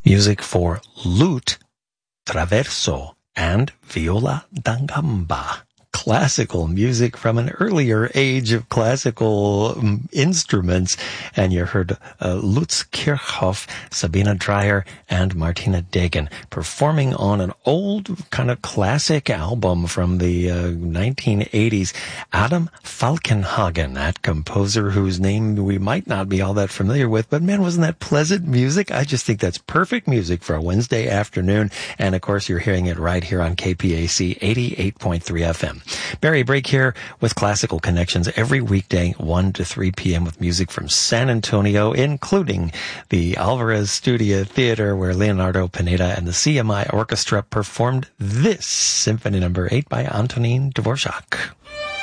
Music for lute, traverso, and viola da gamba. Classical music from an earlier age of classical instruments. And you heard Lutz Kirchhoff, Sabina Dreyer, and Martina Degen performing on an old kind of classic album from the 1980s. Adam Falkenhagen, that composer whose name we might not be all that familiar with, but man, wasn't that pleasant music? I just think that's perfect music for a Wednesday afternoon. And of course, you're hearing it right here on KPAC 88.3 FM. Barry Break here with Classical Connections every weekday, 1 to 3 p.m. with music from San Antonio, including the Alvarez Studio Theater, where Leonardo Pineda and the CMI Orchestra performed this Symphony No. 8 by Antonin Dvorak.